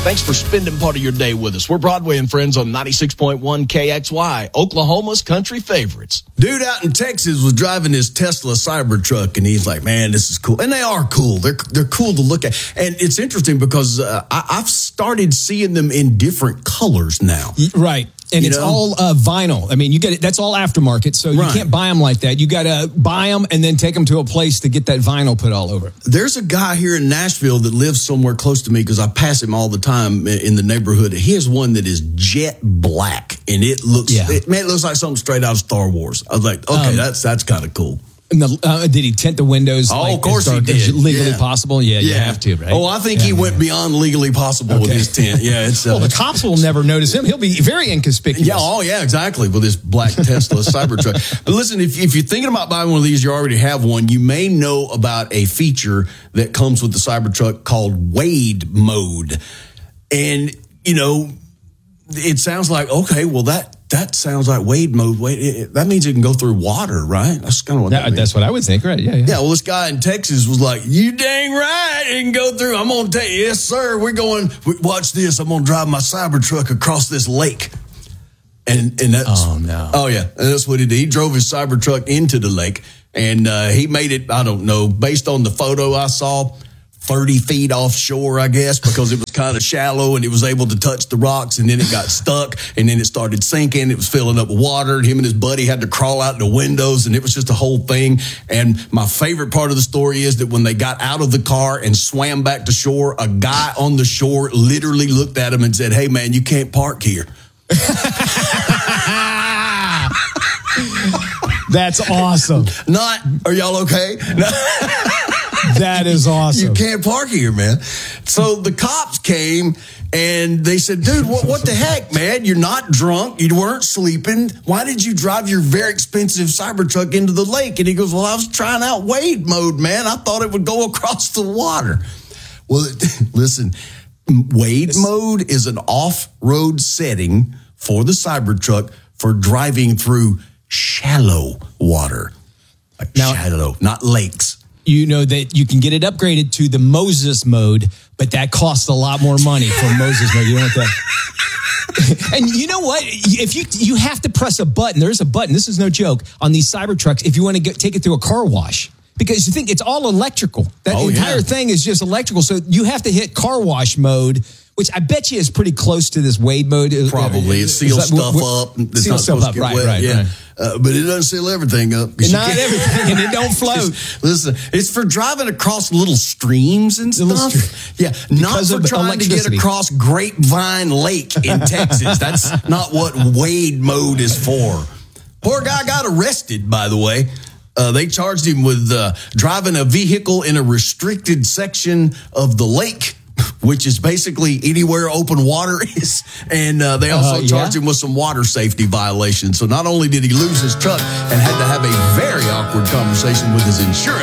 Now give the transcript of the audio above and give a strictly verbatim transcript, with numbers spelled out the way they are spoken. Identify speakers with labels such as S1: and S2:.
S1: Thanks for spending part of your day with us. We're Broadway and Friends on ninety-six point one K X Y, Oklahoma's country favorites.
S2: Dude out in Texas was driving his Tesla Cybertruck, and he's like, man, this is cool. And they are cool. They're they're cool to look at. And it's interesting because uh, I, I've started seeing them in different colors now.
S3: Right. And
S2: You
S3: it's
S2: know?
S3: all uh, vinyl. I mean, you get it. That's all aftermarket, so you
S2: Right.
S3: can't buy them like that. You got to buy them and then take them to a place to get that vinyl put all over.
S2: There's a guy here in Nashville that lives somewhere close to me because I pass him all the time in the neighborhood. He has one that is jet black, and it looks,
S3: Yeah.
S2: it, man, it looks like something straight out of Star Wars. I was like, okay,
S3: Um,
S2: that's that's kind of cool.
S3: And the, uh, did he tint the windows?
S2: Oh,
S3: like,
S2: of course
S3: as dark
S2: he did.
S3: as legally
S2: Yeah.
S3: possible? Yeah, you have to, right?
S2: Oh, I think
S3: Yeah,
S2: he went
S3: yeah.
S2: beyond legally possible with
S3: Okay.
S2: his tent. Yeah, it's uh,
S3: Well, the cops will never notice him. He'll be very inconspicuous.
S2: Yeah, oh yeah, exactly, with this black Tesla Cybertruck. But listen, if, if you're thinking about buying one of these, you already have one, you may know about a feature that comes with the Cybertruck called Wade Mode. And, you know, it sounds like, okay, well, that that sounds like Wade Mode. Wade, it, that means it can go through water, right? That's kind of what that,
S3: That,
S2: means.
S3: that's what I would think, right? Yeah, yeah.
S2: Yeah, well, this guy in Texas was like, you dang right, it can go through. I'm going to tell you, yes, sir, we're going, watch this, I'm going to drive my Cybertruck across this lake. And and that's,
S3: Oh, no.
S2: Oh, yeah, and that's what he did. He drove his Cybertruck into the lake, and uh, he made it, I don't know, based on the photo I saw, thirty feet offshore, I guess, because it was kind of shallow, and it was able to touch the rocks, and then it got stuck, and then it started sinking. It was filling up with water, and him and his buddy had to crawl out the windows, and it was just a whole thing. And my favorite part of the story is that when they got out of the car and swam back to shore, a guy on the shore literally looked at him and said, hey, man, you can't park here.
S3: That's awesome.
S2: Not, are y'all okay? No.
S3: That is awesome.
S2: You can't park here, man. So the cops came and they said, dude, what, what the heck, man? You're not drunk. You weren't sleeping. Why did you drive your very expensive Cybertruck into the lake? And he goes, well, I was trying out Wade Mode, man. I thought it would go across the water. Well, listen, Wade Mode is an off-road setting for the Cybertruck for driving through shallow water. Like
S3: Now-
S2: shallow, not lakes.
S3: You know that you can get it upgraded to the Moses mode, but that costs a lot more money for Moses mode. You know what that? And you know what? If you you have to press a button, there's a button. This is no joke on these Cybertrucks. If you want to get, take it through a car wash, because you think it's all electrical. That
S2: Oh,
S3: entire
S2: yeah.
S3: thing is just electrical. So you have to hit car wash mode, which I bet you is pretty close to this Wade mode.
S2: Probably. It
S3: Is
S2: seals
S3: that-
S2: stuff
S3: what-
S2: up. It's
S3: seals
S2: not
S3: stuff
S2: supposed
S3: up.
S2: to get
S3: Right,
S2: wet.
S3: right,
S2: yeah.
S3: right.
S2: Uh, but it doesn't seal everything up. 'Cause you
S3: Not
S2: can't-
S3: everything, and it don't float.
S2: Just- listen, it's for driving across little streams and
S3: Little
S2: stuff.
S3: stre-
S2: yeah, not
S3: Because
S2: for
S3: of
S2: trying to get
S3: electricity.
S2: across Grapevine Lake in Texas. That's not what Wade Mode is for. Poor guy got arrested, by the way. Uh, they charged him with uh, driving a vehicle in a restricted section of the lake, which is basically anywhere open water is. And uh, they also
S3: Uh, yeah?
S2: charged him with some water safety violations. So not only did he lose his truck and had to have a very awkward conversation with his insurance